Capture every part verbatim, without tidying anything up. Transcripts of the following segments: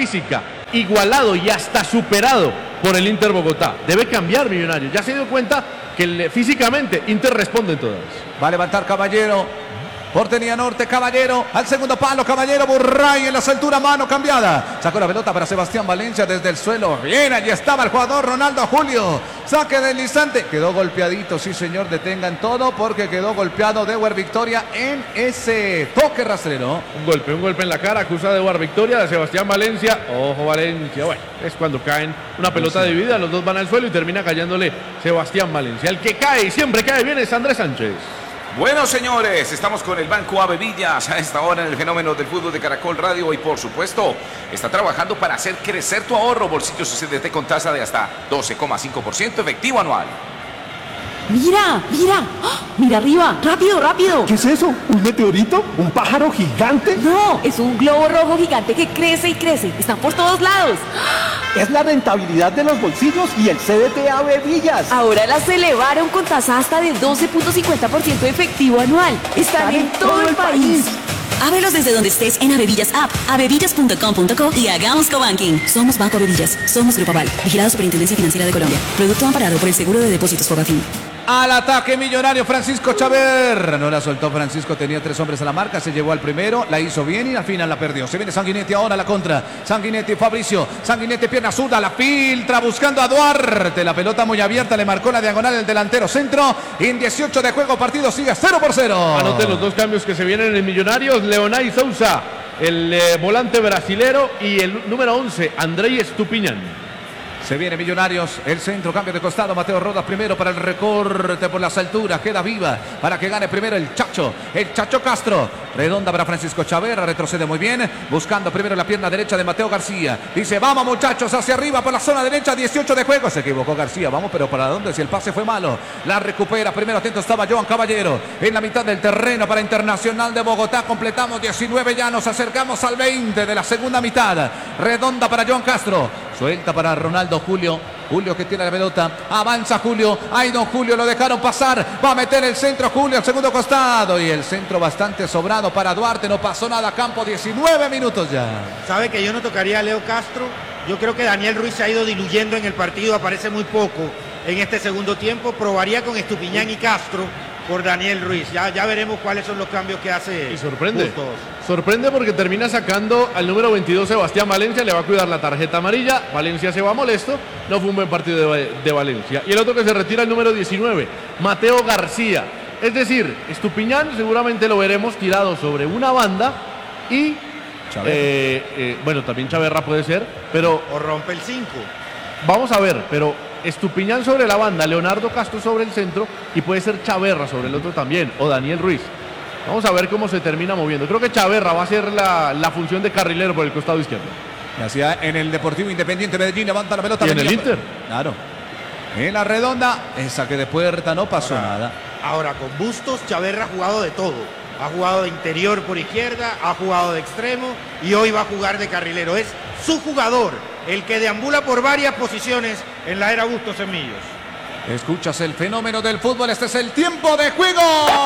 física, igualado y hasta superado por el Inter Bogotá. Debe cambiar Millonarios. Ya se dio cuenta que físicamente Inter responde en todas. Va a levantar Caballero. Portería Norte, Caballero, al segundo palo, Caballero, Burray en las alturas, mano cambiada. Sacó la pelota para Sebastián Valencia desde el suelo. Bien, allí estaba el jugador Ronaldo Julio. Saque deslizante. Quedó golpeadito, sí señor, detengan todo porque quedó golpeado Deuer Victoria en ese toque rastrero. Un golpe, un golpe en la cara, acusa Deuer Victoria de Sebastián Valencia. Ojo Valencia, bueno, es cuando caen una pelota dividida, los dos van al suelo y termina cayéndole Sebastián Valencia. El que cae y siempre cae bien es Andrés Sánchez. Bueno, señores, estamos con el Banco Ave Villas a esta hora en el fenómeno del fútbol de Caracol Radio y, por supuesto, está trabajando para hacer crecer tu ahorro. Bolsillos C D T con tasa de hasta doce coma cinco por ciento efectivo anual. ¡Mira! ¡Mira! ¡Oh! ¡Mira arriba! ¡Rápido, rápido! ¿Qué es eso? ¿Un meteorito? ¿Un pájaro gigante? No, es un globo rojo gigante que crece y crece. Están por todos lados. Es la rentabilidad de los bolsillos y el C D T Ave Villas. Ahora las elevaron con tasa hasta de doce punto cincuenta por ciento efectivo anual. Están, Están en, en todo, todo el país. país. Ábrelos desde donde estés en Avevillas App, avevillas punto com punto co y hagamos cobanking. Somos Banco Avevillas, somos Grupo Aval, vigilado Superintendencia Financiera de Colombia. Producto amparado por el Seguro de Depósitos Fogafín. Al ataque Millonario, Francisco Chaver. No la soltó Francisco, tenía tres hombres a la marca, se llevó al primero, la hizo bien y al final la perdió. Se viene Sanguinetti ahora a la contra. Sanguinetti, Fabricio. Sanguinetti, pierna zurda, la filtra buscando a Duarte. La pelota muy abierta, le marcó la diagonal el delantero centro. En dieciocho de juego, partido sigue cero por cero. Anoten los dos cambios que se vienen en Millonarios. Leonay Sousa, el eh, volante brasilero, y el número once, Andrei Estupiñán. Se viene Millonarios, el centro, cambio de costado, Mateo Rodas primero para el recorte por las alturas, queda viva para que gane primero el Chacho, el Chacho Castro, redonda para Francisco Chaverra, retrocede muy bien, buscando primero la pierna derecha de Mateo García, dice vamos muchachos hacia arriba por la zona derecha, dieciocho de juego, se equivocó García, vamos pero para dónde si el pase fue malo, la recupera, primero atento estaba Joan Caballero, en la mitad del terreno para Internacional de Bogotá, completamos diecinueve ya, nos acercamos al veinte de la segunda mitad, redonda para Joan Castro, suelta para Ronaldo Julio. Julio que tiene la pelota. Avanza Julio. Ay, don Julio, lo dejaron pasar. Va a meter el centro Julio al segundo costado. Y el centro bastante sobrado para Duarte. No pasó nada. Campo, diecinueve minutos ya. Sabe que yo no tocaría a Leo Castro. Yo creo que Daniel Ruiz se ha ido diluyendo en el partido. Aparece muy poco en este segundo tiempo. Probaría con Estupiñán y Castro por Daniel Ruiz. Ya, ya veremos cuáles son los cambios que hace. Y sorprende. Bustos. Sorprende porque termina sacando al número veintidós Sebastián Valencia. Le va a cuidar la tarjeta amarilla. Valencia se va molesto. No fue un buen partido de, de Valencia. Y el otro que se retira el número diecinueve, Mateo García. Es decir, Estupiñán seguramente lo veremos tirado sobre una banda. Y eh, eh, bueno, también Chaverra puede ser. Pero o rompe el cinco. Vamos a ver, pero Estupiñán sobre la banda, Leonardo Castro sobre el centro y puede ser Chaverra sobre el otro también, o Daniel Ruiz. Vamos a ver cómo se termina moviendo. Creo que Chaverra va a ser la, la función de carrilero por el costado izquierdo. Hacia en el Deportivo Independiente Medellín, levanta la pelota. Y en el Inter. Claro. En la redonda, esa que de puerta no pasó ahora, nada. Ahora, con Bustos, Chaverra ha jugado de todo. Ha jugado de interior por izquierda, ha jugado de extremo y hoy va a jugar de carrilero. Es su jugador, el que deambula por varias posiciones en la era Bustos en Millos. Escuchas el fenómeno del fútbol, este es el tiempo de juego.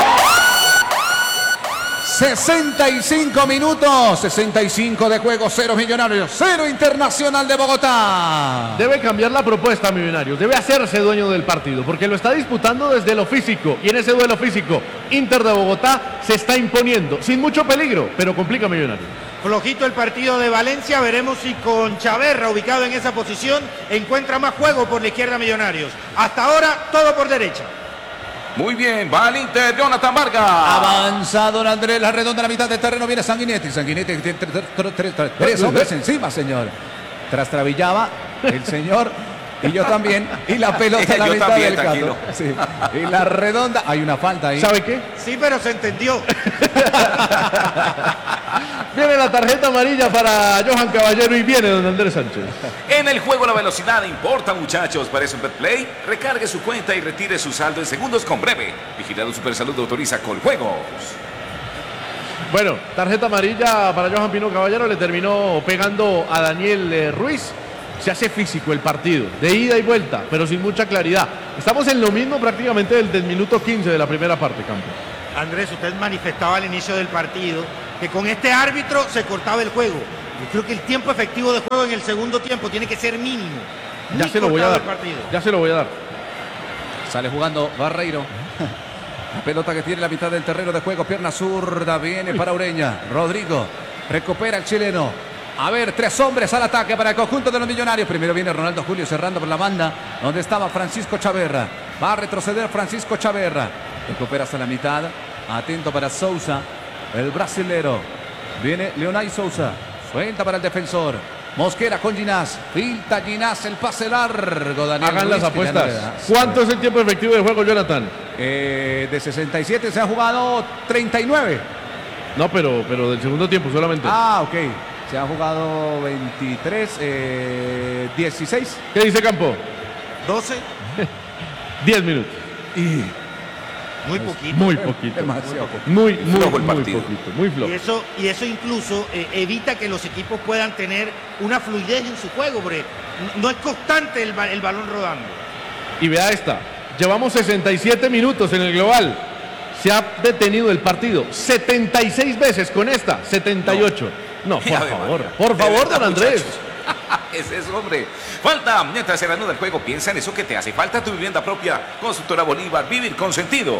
sesenta y cinco minutos, sesenta y cinco de juego, cero Millonarios, cero Internacional de Bogotá. Debe cambiar la propuesta Millonarios, debe hacerse dueño del partido, porque lo está disputando desde lo físico, y en ese duelo físico, Inter de Bogotá se está imponiendo, sin mucho peligro, pero complica a Millonarios. Flojito el partido de Valencia, veremos si con Chaverra ubicado en esa posición encuentra más juego por la izquierda Millonarios. Hasta ahora, todo por derecha. Muy bien, va al Inter, Jonathan Vargas. Avanza Don Andrés, la redonda en la mitad del terreno, viene Sanguinetti. Sanguinetti tiene tres, tres, tres, tres, tres hombres encima, señor. Trastrabillaba el señor y yo también. Y la pelota en la mitad también, del campo. Sí. Y la redonda, hay una falta ahí. ¿Sabe qué? Sí, pero se entendió. Viene la tarjeta amarilla para Johan Caballero y viene don Andrés Sánchez. En el juego la velocidad importa, muchachos. Para eso en BetPlay, recargue su cuenta y retire su saldo en segundos con Breve. Vigilado Supersalud autoriza Coljuegos. Bueno, tarjeta amarilla para Johan Pino Caballero, le terminó pegando a Daniel eh, Ruiz. Se hace físico el partido, de ida y vuelta, pero sin mucha claridad. Estamos en lo mismo prácticamente del, del minuto quince de la primera parte, Campo. Andrés, usted manifestaba al inicio del partido que con este árbitro se cortaba el juego. Yo creo que el tiempo efectivo de juego en el segundo tiempo tiene que ser mínimo. Ya se lo voy a dar. Partido. Ya se lo voy a dar. Sale jugando Barreiro. La pelota que tiene la mitad del terreno de juego. Pierna zurda. Viene para Ureña. Rodrigo. Recupera el chileno. A ver, tres hombres al ataque para el conjunto de los Millonarios. Primero viene Ronaldo Julio cerrando por la banda donde estaba Francisco Chaverra. Va a retroceder Francisco Chaverra. Recupera hasta la mitad. Atento para Sousa, el brasilero. Viene Leonay Sousa. Suelta para el defensor. Mosquera con Ginás. Filta Ginás, el pase largo. Daniel Hagan Ruiz, las que ya no le apuestas. da. ¿Cuánto es el tiempo efectivo de juego, Jonathan? Eh, de sesenta y siete se han jugado treinta y nueve. No, pero, pero del segundo tiempo solamente. Ah, ok. Se han jugado veintitrés, eh, dieciséis. ¿Qué dice Campo? doce. diez minutos. Y Muy poquito. Muy poquito. demasiado poco. Muy, muy, Flojo el muy partido. poquito. Muy flojo. Y eso, y eso incluso eh, evita que los equipos puedan tener una fluidez en su juego, porque no es constante el, ba- el balón rodando. Y vea esta. Llevamos sesenta y siete minutos en el global. Se ha detenido el partido setenta y seis veces con esta. setenta y ocho. No, por Ya ve, favor. María. Por De favor, verdad, don Andrés. muchachos. Es eso, hombre. Falta, mientras se reanuda el juego, piensa en eso que te hace falta tu vivienda propia. Constructora Bolívar, vivir con sentido.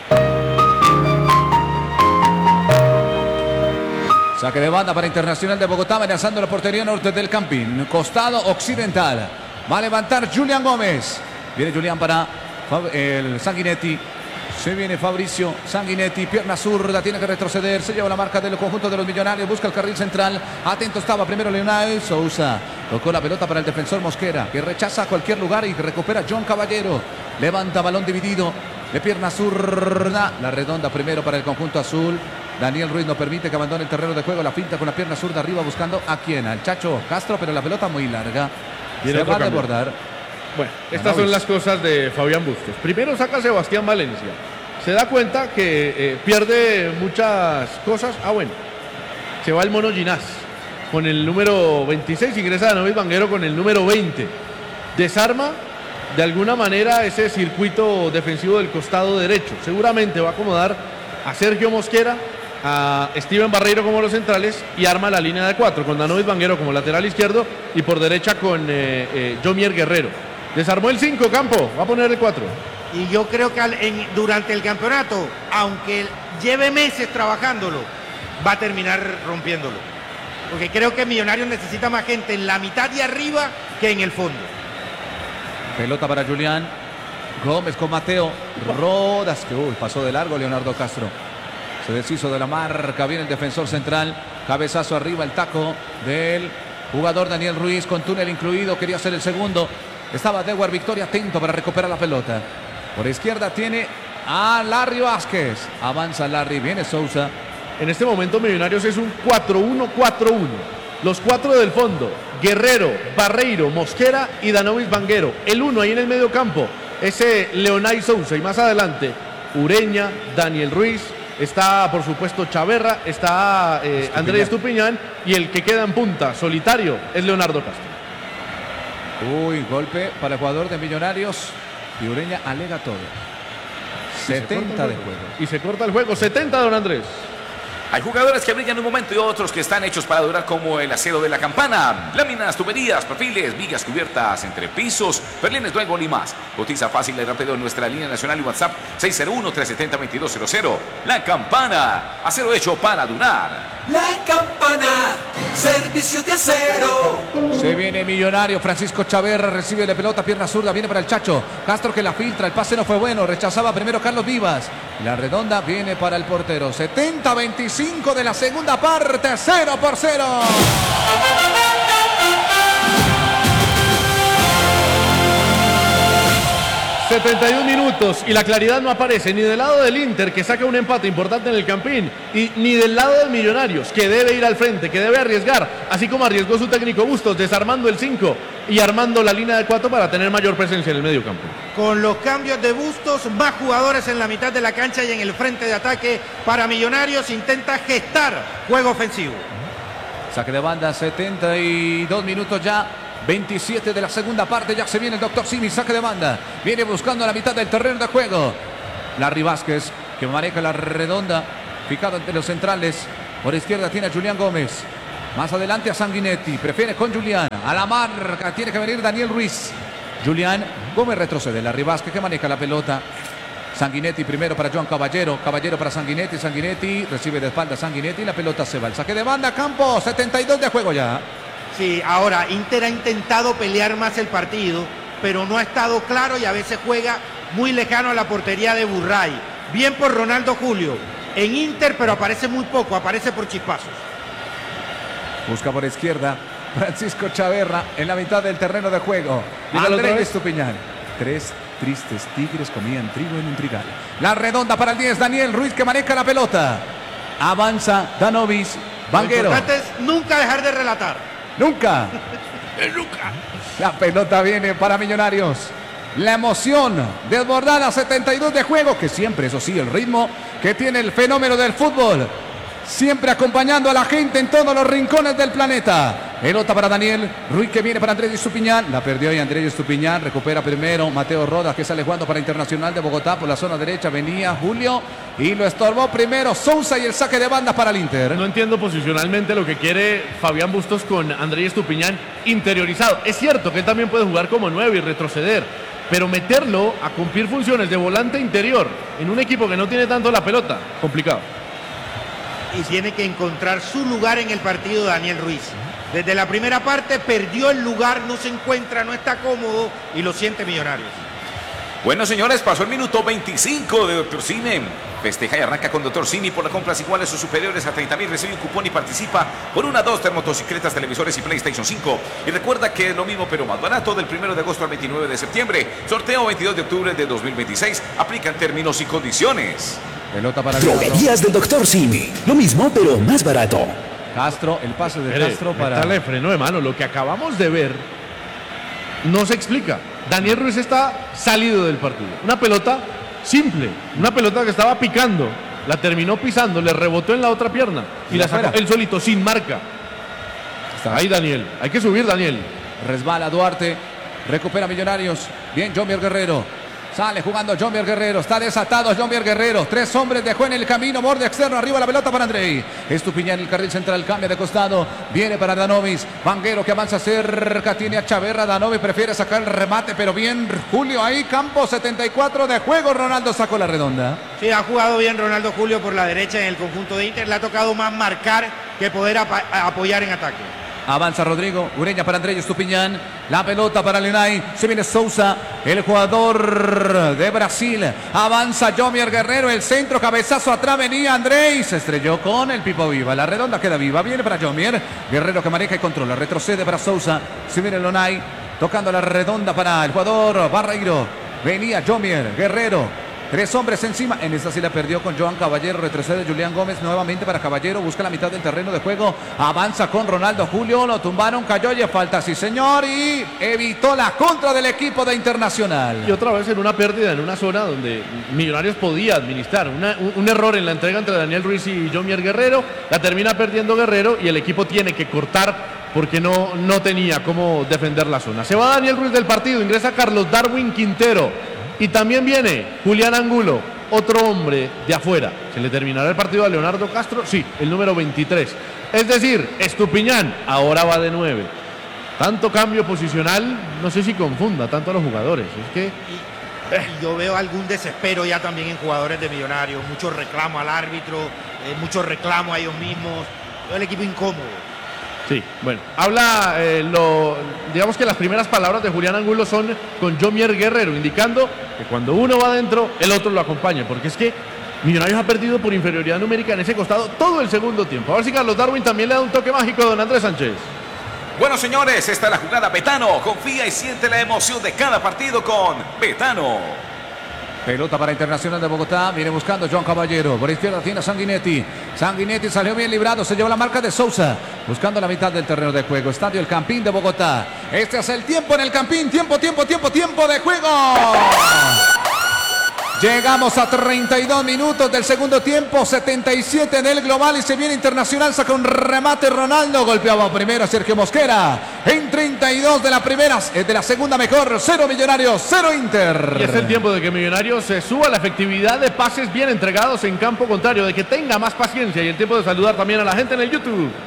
Saque de banda para Internacional de Bogotá, amenazando la portería norte del Campín. Costado occidental. Va a levantar Julián Gómez. Viene Julián para Fab- el Sanguinetti. Se viene Fabricio Sanguinetti, pierna zurda, tiene que retroceder, se lleva la marca del conjunto de los Millonarios, busca el carril central, atento estaba primero Leonel Sousa, tocó la pelota para el defensor Mosquera, que rechaza a cualquier lugar y recupera John Caballero, levanta balón dividido, de pierna zurda, la redonda primero para el conjunto azul, Daniel Ruiz no permite que abandone el terreno de juego, la finta con la pierna zurda arriba buscando a quién, al Chacho Castro, pero la pelota muy larga, Viene se otro va a cambio. desbordar. Bueno, estas son las cosas de Fabián Bustos. Primero saca a Sebastián Valencia. Se da cuenta que eh, pierde muchas cosas. Ah, bueno. Se va el Mono Ginás con el número veintiséis. Ingresa Danovis Vanguero con el número veinte. Desarma de alguna manera ese circuito defensivo del costado derecho. Seguramente va a acomodar a Sergio Mosquera, a Steven Barreiro como los centrales y arma la línea de cuatro con Danovis Vanguero como lateral izquierdo y por derecha con eh, eh, Jomier Guerrero. Desarmó el cinco, Campo, va a poner el cuatro. Y yo creo que al- en- durante el campeonato, aunque lleve meses trabajándolo, va a terminar rompiéndolo. Porque creo que Millonarios necesita más gente en la mitad y arriba que en el fondo. Pelota para Julián Gómez con Mateo Rodas, que uy, pasó de largo Leonardo Castro. Se deshizo de la marca, viene el defensor central, cabezazo arriba, el taco del jugador Daniel Ruiz con túnel incluido, quería hacer el segundo. Estaba Dewar Victoria atento para recuperar la pelota. Por izquierda tiene a Larry Vázquez. Avanza Larry, viene Sousa. En este momento Millonarios es un cuatro uno cuatro uno. Los cuatro del fondo, Guerrero, Barreiro, Mosquera y Danovis Vanguero. El uno ahí en el medio campo, ese Leonay Sousa. Y más adelante, Ureña, Daniel Ruiz, está por supuesto Chaverra, está eh, Andrés Estupiñán y el que queda en punta, solitario, es Leonardo Castro. Uy, golpe para el jugador de Millonarios. Y Ureña alega todo. setenta de juego. Y se corta el juego, setenta, don Andrés. Hay jugadores que brillan un momento y otros que están hechos para durar, como el acero de la campana. Láminas, tuberías, perfiles, vigas cubiertas, entrepisos, perlines, duego y más. Cotiza fácil y rápido en nuestra línea nacional y WhatsApp seis cero uno, tres siete cero, veintidós cero cero. La Campana, acero hecho para durar. La Campana, servicio de acero. Se viene Millonario, Francisco Chaverra recibe la pelota, pierna zurda, viene para el Chacho. Castro que la filtra, el pase no fue bueno, rechazaba primero Carlos Vivas. La redonda viene para el portero. setenta veinticinco de la segunda parte, cero por cero. setenta y un minutos y la claridad no aparece ni del lado del Inter, que saca un empate importante en el Campín, y ni del lado de Millonarios, que debe ir al frente, que debe arriesgar, así como arriesgó su técnico Bustos, desarmando el cinco y armando la línea de cuatro para tener mayor presencia en el medio campo. Con los cambios de Bustos, más jugadores en la mitad de la cancha y en el frente de ataque para Millonarios, intenta gestar juego ofensivo. Saque de banda, setenta y dos minutos ya. veintisiete de la segunda parte, ya se viene el doctor Simi, saque de banda, viene buscando la mitad del terreno de juego. Larry Vázquez, que maneja la redonda, picado entre los centrales, por izquierda tiene a Julián Gómez, Más adelante a Sanguinetti. Prefiere con Julián. A la marca tiene que venir Daniel Ruiz. Julián Gómez retrocede. La Ribasque que maneja la pelota. Sanguinetti primero para Joan Caballero. Caballero para Sanguinetti. Sanguinetti recibe de espalda Sanguinetti. La pelota se va. El saque de banda. Campo. setenta y dos de juego ya. Sí, ahora Inter ha intentado pelear más el partido, pero no ha estado claro y a veces juega muy lejano a la portería de Burray. Bien por Ronaldo Julio. En Inter, pero aparece muy poco. Aparece por chispazos. Busca por izquierda Francisco Chaverra en la mitad del terreno de juego. Dígalo otra Andrés vez. Estupiñán. Tres tristes tigres comían trigo en un trigal. La redonda para el diez, Daniel Ruiz que maneja la pelota. Avanza Danovis. Vanguero. Lo importante es nunca dejar de relatar. Nunca. Nunca. La pelota viene para Millonarios. La emoción desbordada, setenta y dos de juego, que siempre, eso sí, el ritmo que tiene el fenómeno del fútbol. Siempre acompañando a la gente en todos los rincones del planeta. Pelota para Daniel Ruiz que viene para Andrés Estupiñán. La perdió y Andrés Estupiñán recupera primero Mateo Rodas que sale jugando para Internacional de Bogotá por la zona derecha. Venía Julio y lo estorbó primero Sousa y el saque de banda para el Inter. No entiendo posicionalmente lo que quiere Fabián Bustos con Andrés Estupiñán interiorizado. Es cierto que él también puede jugar como nueve y retroceder, pero meterlo a cumplir funciones de volante interior en un equipo que no tiene tanto la pelota, complicado. Y tiene que encontrar su lugar en el partido Daniel Ruiz. Desde la primera parte perdió el lugar, no se encuentra, no está cómodo y lo siente Millonarios. Bueno, señores, pasó el minuto veinticinco de Doctor Cine. Festeja y arranca con Doctor Cine por las compras iguales o superiores a treinta mil. Recibe un cupón y participa por una, dos, tres motocicletas, televisores y PlayStation cinco. Y recuerda que es lo mismo pero más barato del primero de agosto al veintinueve de septiembre. Sorteo veintidós de octubre de dos mil veintiséis. Aplican términos y condiciones. Pelota para Droguerías del doctor Simi. Lo mismo, pero más barato. Castro, el pase de Mire, Castro para... métale freno de mano. Lo que acabamos de ver no se explica. Daniel Ruiz está salido del partido. Una pelota simple, una pelota que estaba picando, la terminó pisando, le rebotó en la otra pierna y, Y la afuera. sacó él solito, sin marca. Está. Ahí Daniel, hay que subir Daniel. Resbala Duarte, recupera Millonarios. Bien, Jomier Guerrero. Sale jugando Jomier Guerrero. Está desatado Jomier Guerrero. Tres hombres dejó en el camino. Borde externo. Arriba la pelota para Andrei. Estupiñán en el carril central. Cambia de costado. Viene para Danovis. Vanguero que avanza cerca. Tiene a Chaverra. Danovis prefiere sacar el remate. Pero bien Julio ahí. Campo setenta y cuatro de juego. Ronaldo sacó la redonda. Sí, ha jugado bien Ronaldo Julio por la derecha en el conjunto de Inter. Le ha tocado más marcar que poder apa- apoyar en ataque. Avanza Rodrigo, Ureña para Andrés Estupiñán, la pelota para Leonay, se viene Sousa, el jugador de Brasil, avanza Jomier Guerrero, el centro, cabezazo atrás, venía Andrés, se estrelló con el Pipo Viva, la redonda queda viva, viene para Jomier, Guerrero que maneja y controla, retrocede para Sousa, se viene Leonay, tocando la redonda para el jugador Barreiro, venía Jomier Guerrero. Tres hombres encima. En esta sí la perdió con Joan Caballero. Retrocede Julián Gómez nuevamente para Caballero. Busca la mitad del terreno de juego. Avanza con Ronaldo Julio. Lo tumbaron. Cayó y falta, sí señor. Y evitó la contra del equipo de Internacional. Y otra vez en una pérdida en una zona donde Millonarios podía administrar. Una- un, un error en la entrega entre Daniel Ruiz y Jomier Guerrero. La termina perdiendo Guerrero y el equipo tiene que cortar porque no, no tenía cómo defender la zona. Se va Daniel Ruiz del partido. Ingresa Carlos Darwin Quintero. Y también viene Julián Angulo, otro hombre de afuera. ¿Se le terminará el partido a Leonardo Castro? Sí, el número veintitrés. Es decir, Estupiñán ahora va de nueve. Tanto cambio posicional, no sé si confunda tanto a los jugadores. Es que Y yo veo algún desespero ya también en jugadores de Millonarios. Mucho reclamo al árbitro, eh, mucho reclamo a ellos mismos. Veo el equipo incómodo. sí, bueno, habla, eh, lo, digamos que las primeras palabras de Julián Angulo son con Jomier Guerrero, indicando que cuando uno va adentro, el otro lo acompaña, porque es que Millonarios ha perdido por inferioridad numérica en ese costado todo el segundo tiempo. A ver si Carlos Darwin también le da un toque mágico a don Andrés Sánchez. Bueno, señores, esta es la jugada Betano. Confía y siente la emoción de cada partido con Betano. Pelota para Internacional de Bogotá. Viene buscando Joan Caballero. Por izquierda tiene a Sanguinetti. Sanguinetti salió bien librado. Se llevó la marca de Sousa. Buscando la mitad del terreno de juego. Estadio El Campín de Bogotá. Este es el tiempo en el Campín. Tiempo, tiempo, tiempo, tiempo de juego. Llegamos a treinta y dos minutos del segundo tiempo, setenta y siete del global y se viene Internacional, saca un remate Ronaldo, golpeaba primero a Sergio Mosquera, en treinta y dos de la primera, eh, de la segunda mejor, cero Millonarios, cero Inter. Y es el tiempo de que Millonarios se suba la efectividad de pases bien entregados en campo contrario, de que tenga más paciencia y el tiempo de saludar también a la gente en el YouTube.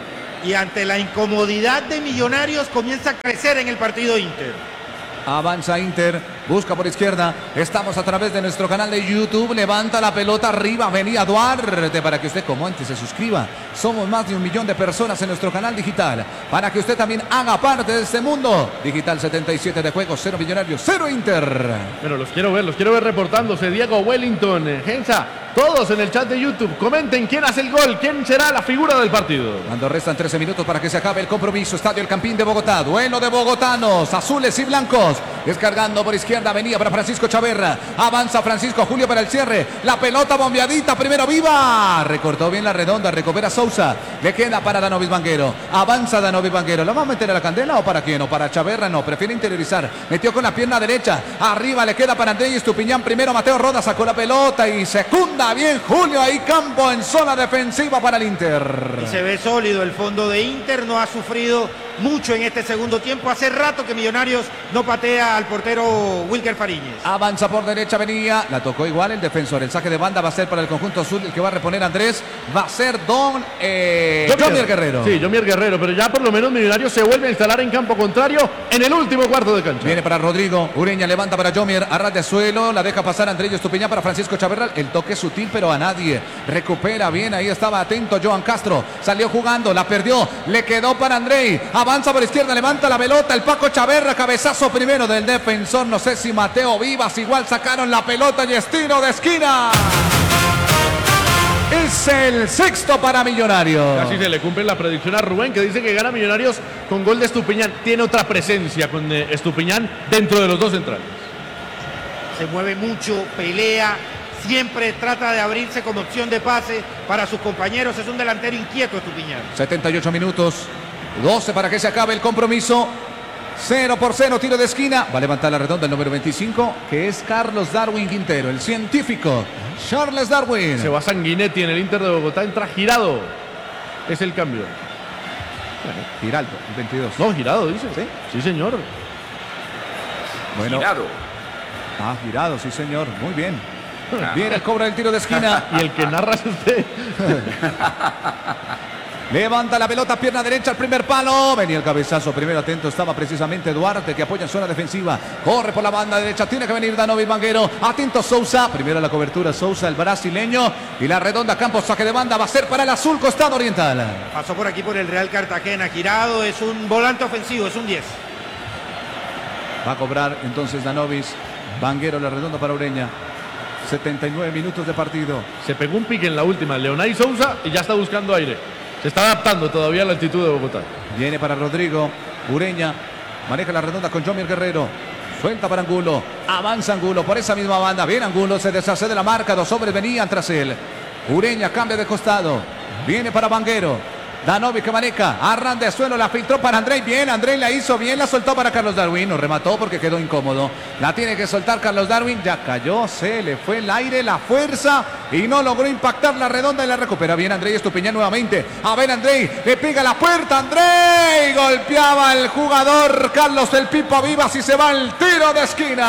y ante la incomodidad de Millonarios comienza a crecer en el partido Inter. Avanza Inter, busca por izquierda. Estamos a través de nuestro canal de YouTube. Levanta la pelota arriba, venía Duarte para que usted comente, se suscriba. Somos más de un millón de personas en nuestro canal digital para que usted también haga parte de este mundo digital. setenta y siete de juegos, cero Millonarios, cero Inter. Bueno, los quiero ver, los quiero ver reportándose. Diego Wellington, eh, Gensa, todos en el chat de YouTube. Comenten quién hace el gol, quién será la figura del partido. Cuando restan trece minutos para que se acabe el compromiso. Estadio El Campín de Bogotá. Duelo de bogotanos, azules y blancos. Descargando por izquierda, venía para Francisco Chaverra. Avanza Francisco Julio para el cierre. La pelota bombeadita, primero Viva. Recortó bien la redonda, recupera Sousa. Le queda para Danovis Vanguero. Avanza Danovis Vanguero. ¿Lo va a meter a la candela o para quién? ¿O para Chaverra? No, prefiere interiorizar. Metió con la pierna derecha. Arriba le queda para Andrés Estupiñán. Primero Mateo Roda sacó la pelota y secunda bien Julio. Ahí campo en zona defensiva para el Inter. Y se ve sólido el fondo de Inter. No ha sufrido mucho en este segundo tiempo. Hace rato que Millonarios no patea al portero Wilker Fariñez. Avanza por derecha, venía, la tocó igual el defensor. El saque de banda va a ser para el conjunto azul. El que va a reponer Andrés va a ser Don eh, Jomier Guerrero. Sí, Jomier Guerrero, pero ya por lo menos Millonarios se vuelve a instalar en campo contrario en el último cuarto de cancha. Viene para Rodrigo, Ureña levanta para Jomier, a ras de suelo, la deja pasar Andrés Estupiñán para Francisco Chaverra. El toque sutil, pero a nadie. Recupera bien, ahí estaba atento Joan Castro. Salió jugando, la perdió, le quedó para Andrei. Avanza por izquierda, levanta la pelota, el Paco Chaverra, cabezazo primero del defensor. No sé si Mateo Vivas, igual sacaron la pelota y estilo de esquina. Es el sexto para Millonarios. Casi se le cumple la predicción a Rubén, que dice que gana Millonarios con gol de Estupiñán. Tiene otra presencia con Estupiñán dentro de los dos centrales. Se mueve mucho, pelea, siempre trata de abrirse como opción de pase para sus compañeros. Es un delantero inquieto Estupiñán. setenta y ocho minutos, doce para que se acabe el compromiso. cero por cero, tiro de esquina. Va a levantar la redonda el número veinticinco, que es Carlos Darwin Quintero, el científico Charles Darwin. Se va Sanguinetti en el Inter de Bogotá, entra Girado. Es el cambio. Bueno, Giraldo, el veintidós. No, Girado, dice. Sí, sí señor. Bueno. Girado. Ah, Girado, sí, señor. Muy bien. Viene el cobro del tiro de esquina. Y el que narra es usted. Levanta la pelota, pierna derecha al primer palo. Venía el cabezazo, primero atento estaba precisamente Duarte, que apoya en zona defensiva. Corre por la banda derecha, tiene que venir Danovis Vanguero. Atento Sousa, primero la cobertura Sousa, el brasileño. Y la redonda, Campos, saque de banda, va a ser para el azul costado oriental. Pasó por aquí por el Real Cartagena. Girado es un volante ofensivo, es un diez. Va a cobrar entonces Danovis Vanguero, la redonda para Ureña. setenta y nueve minutos de partido. Se pegó un pique en la última, Leonay Sousa, y ya está buscando aire. Se está adaptando todavía a la altitud de Bogotá. Viene para Rodrigo, Ureña, maneja la redonda con Jomier Guerrero. Suelta para Angulo, avanza Angulo por esa misma banda. Bien Angulo, se deshace de la marca, dos hombres venían tras él. Ureña cambia de costado, viene para Vanguero. Danovis que maneja, arran de suelo, la filtró para Andrei, bien, Andrei la hizo bien, la soltó para Carlos Darwin, no remató porque quedó incómodo. La tiene que soltar Carlos Darwin, ya cayó, se le fue el aire, la fuerza y no logró impactar la redonda y la recupera bien Andrei Estupiñán nuevamente. A ver Andrei, le pega la puerta, Andrei, golpeaba el jugador Carlos el Pipo Vivas y se va el tiro de esquina.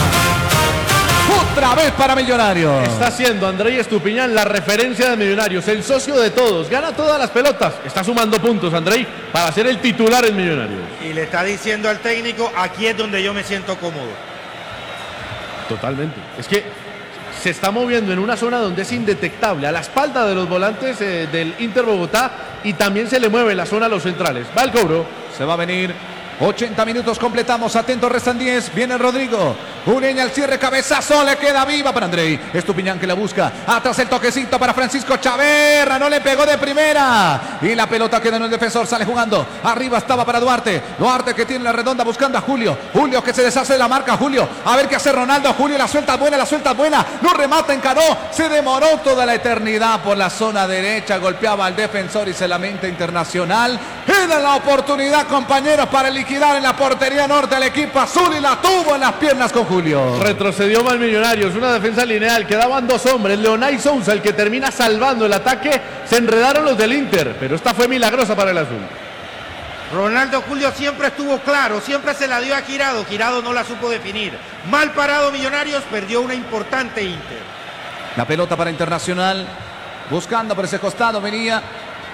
Otra vez para Millonarios. Está siendo Andrei Estupiñán la referencia de Millonarios, el socio de todos, gana todas las pelotas. Está sumando puntos Andrei para ser el titular en Millonarios. Y le está diciendo al técnico, aquí es donde yo me siento cómodo. Totalmente. Es que se está moviendo en una zona donde es indetectable, a la espalda de los volantes eh, del Inter Bogotá, y también se le mueve la zona a los centrales. Va el cobro. Se va a venir. ochenta minutos completamos, atentos, restan diez, viene Rodrigo, Ureña al cierre, cabezazo, le queda viva para Andrei, Estupiñán que la busca, atrás el toquecito para Francisco Chaverra, no le pegó de primera, y la pelota queda en el defensor, sale jugando, arriba estaba para Duarte, Duarte que tiene la redonda buscando a Julio, Julio que se deshace de la marca, Julio, a ver qué hace Ronaldo, Julio, la suelta buena, la suelta buena, no remata, encaró, se demoró toda la eternidad por la zona derecha, golpeaba al defensor y se lamenta Internacional, era la oportunidad compañeros para el en la portería norte al equipo azul y la tuvo en las piernas con Julio. Retrocedió mal Millonarios, una defensa lineal, quedaban dos hombres, Leonay Sousa el que termina salvando el ataque, se enredaron los del Inter, pero esta fue milagrosa para el azul. Ronaldo Julio siempre estuvo claro, siempre se la dio a Girado, Girado no la supo definir. Mal parado Millonarios, perdió una importante Inter. La pelota para Internacional, buscando por ese costado venía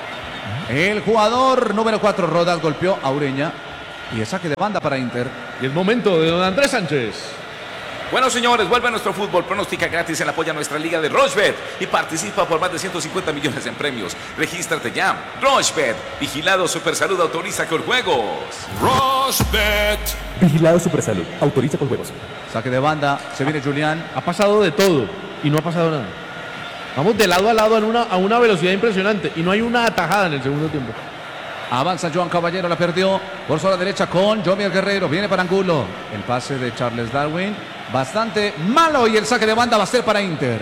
El jugador número cuatro, Rodas, golpeó a Ureña. Y el saque de banda para Inter. Y es momento de don Andrés Sánchez. Bueno, señores, vuelve a nuestro fútbol. Pronostica gratis en apoyo a nuestra liga de Rochebet y participa por más de ciento cincuenta millones en premios. Regístrate ya. Rochebet, vigilado Supersalud, autoriza con juegos. Rochebet. Vigilado Supersalud. Autoriza con juegos. Saque de banda, se viene Julián. Ha pasado de todo y no ha pasado nada. Vamos de lado a lado en una, a una velocidad impresionante y no hay una atajada en el segundo tiempo. Avanza Joan Caballero, la perdió por su derecha con Jomier Guerrero. Viene para Angulo. El pase de Charles Darwin, bastante malo, y el saque de banda va a ser para Inter.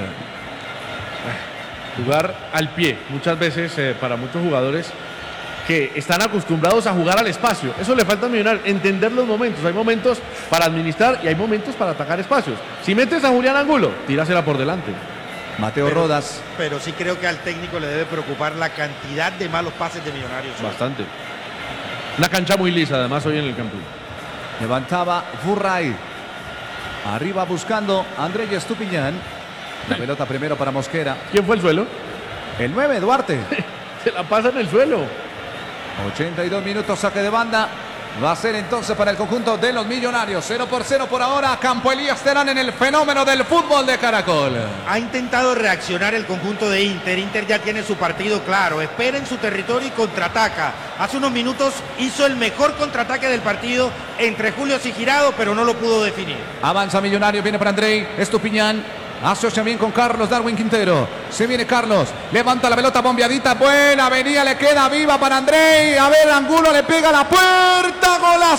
Jugar al pie, muchas veces eh, para muchos jugadores que están acostumbrados a jugar al espacio. Eso le falta a Millonarios, entender los momentos. Hay momentos para administrar y hay momentos para atacar espacios. Si metes a Julián Angulo, tírasela por delante. Mateo pero, Rodas. Pero sí creo que al técnico le debe preocupar la cantidad de malos pases de Millonarios. Bastante. Una cancha muy lisa, además, hoy en el campo. Levantaba Burray. Arriba buscando Andrés Estupiñán. La pelota primero para Mosquera. ¿Quién fue el suelo? El nueve, Duarte. Se la pasa en el suelo. ochenta y dos minutos, saque de banda. Va a ser entonces para el conjunto de los Millonarios. cero por cero por ahora. Campo Elías Terán en el fenómeno del fútbol de Caracol. Ha intentado reaccionar el conjunto de Inter. Inter ya tiene su partido claro. Espera en su territorio y contraataca. Hace unos minutos hizo el mejor contraataque del partido entre Julio y Girado, pero no lo pudo definir. Avanza Millonarios, viene para Andrei Estupiñán. Asocia bien con Carlos Darwin Quintero. Se viene Carlos. Levanta la pelota bombeadita. Buena venía, le queda viva para Andrei. A ver, Angulo le pega a la puerta.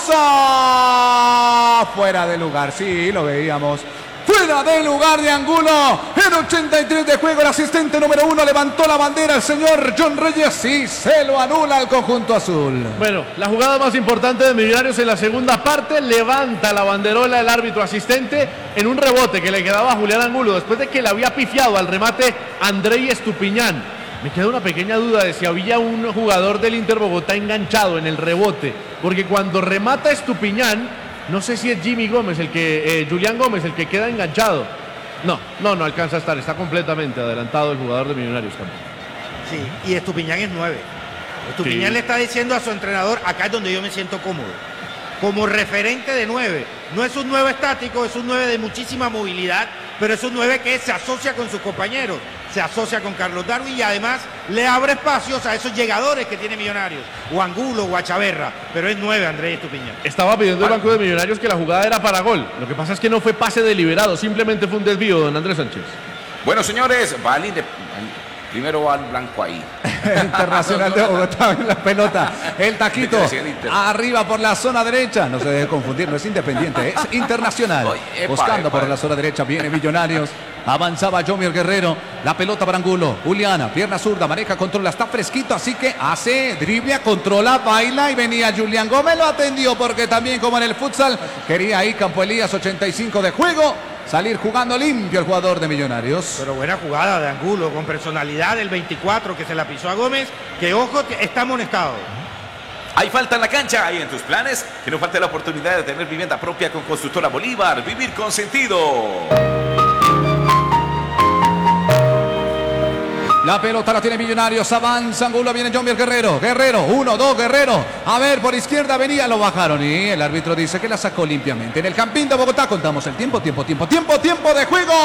¡Golazo! Fuera de lugar. Sí, lo veíamos. Fuera de lugar de Angulo. En ochenta y tres de juego, el asistente número uno levantó la bandera. El señor John Reyes y se lo anula al conjunto azul. Bueno, la jugada más importante de Millonarios en la segunda parte. Levanta la banderola el árbitro asistente en un rebote que le quedaba a Julián Angulo después de que le había pifiado al remate Andrei Estupiñán. Me queda una pequeña duda de si había un jugador del Inter Bogotá enganchado en el rebote, porque cuando remata Estupiñán, no sé si es Jimmy Gómez, el que eh, Julián Gómez, el que queda enganchado. No, no, no alcanza a estar, está completamente adelantado el jugador de Millonarios. Sí, y Estupiñán es nueve. Estupiñán sí le está diciendo a su entrenador, acá es donde yo me siento cómodo. Como referente de nueve. No es un nueve estático, es un nueve de muchísima movilidad, pero es un nueve que se asocia con sus compañeros, se asocia con Carlos Darwin y además le abre espacios a esos llegadores que tiene Millonarios, o Angulo o a Chaverra, pero es nueve Andrés Estupiñán. Estaba pidiendo el banco de Millonarios que la jugada era para gol. Lo que pasa es que no fue pase deliberado, simplemente fue un desvío, don Andrés Sánchez. Bueno, señores, va al Inde- primero va al blanco ahí. Internacional de Bogotá en la pelota. El taquito arriba por la zona derecha. No se deje confundir, no es Independiente, es Internacional. Oye, epa, Buscando epa. por la zona derecha, viene Millonarios. Avanzaba Jomier Guerrero. La pelota para Angulo. Juliana, pierna zurda, maneja, controla, está fresquito, así que hace dribla, controla, baila y venía Julián Gómez. Lo atendió porque también, como en el futsal, quería ahí Campo Elías, ochenta y cinco de juego. Salir jugando limpio el jugador de Millonarios. Pero buena jugada de Angulo, con personalidad del veinticuatro que se la pisó a Gómez, que ojo, está amonestado. Hay falta en la cancha y en tus planes, que no falte la oportunidad de tener vivienda propia con Constructora Bolívar. Vivir con sentido. La pelota la tiene Millonarios, avanza Angulo, viene Jomier Guerrero, Guerrero, uno, dos, Guerrero, a ver, por izquierda venía, lo bajaron y el árbitro dice que la sacó limpiamente. En el Campín de Bogotá contamos el tiempo, tiempo, tiempo, tiempo, tiempo de juego.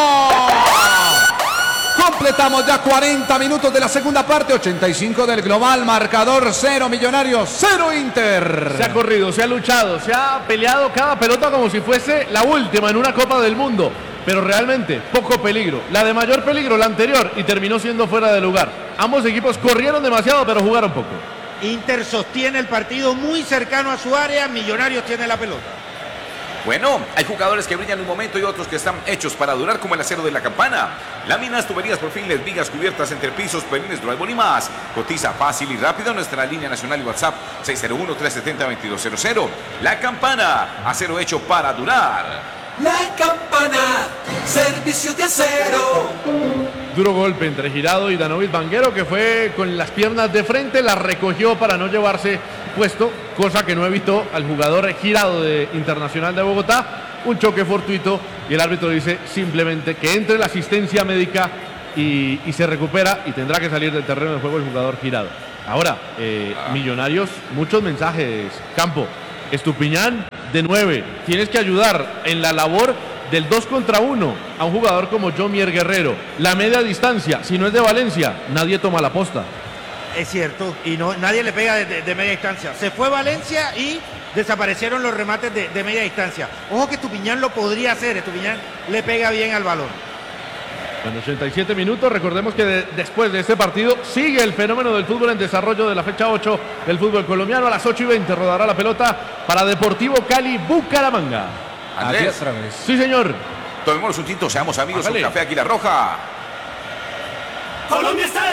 Completamos ya cuarenta minutos de la segunda parte, ochenta y cinco del global, marcador cero Millonarios, cero Inter. Se ha corrido, se ha luchado, se ha peleado cada pelota como si fuese la última en una Copa del Mundo. Pero realmente poco peligro. La de mayor peligro, la anterior, y terminó siendo fuera de lugar. Ambos equipos corrieron demasiado, pero jugaron poco. Inter sostiene el partido muy cercano a su área, Millonarios tiene la pelota. Bueno, hay jugadores que brillan en un momento y otros que están hechos para durar, como el acero de la campana. Láminas, tuberías, perfiles, vigas, cubiertas, entrepisos, pelines, drywall y más. Cotiza fácil y rápido en nuestra línea nacional y WhatsApp seis cero uno, tres siete cero, dos dos cero cero. La Campana, acero hecho para durar. La Campana, servicio de acero. Duro golpe entre Girado y Danovic Vanguero, que fue con las piernas de frente, la recogió para no llevarse puesto, cosa que no evitó al jugador Girado de Internacional de Bogotá. Un choque fortuito y el árbitro dice simplemente que entre la asistencia médica y, y se recupera y tendrá que salir del terreno de juego el jugador Girado. Ahora, eh, Millonarios, muchos mensajes, Campo. Estupiñán de nueve. Tienes que ayudar en la labor del dos contra uno a un jugador como Jomier Guerrero. La media distancia, si no es de Valencia, nadie toma la posta. Es cierto, y no nadie le pega de, de- de media distancia. Se fue Valencia y desaparecieron los remates de, de media distancia. Ojo que Estupiñán lo podría hacer, Estupiñán le pega bien al balón. En ochenta y siete minutos, recordemos que de- después de este partido sigue el fenómeno del fútbol en desarrollo de la fecha ocho del fútbol colombiano. A las ocho y veinte rodará la pelota para Deportivo Cali Bucaramanga. Andrés, otra vez. Sí, señor. tomémonos un tinto, seamos amigos, Hágale. un café Águila Roja. Colombia está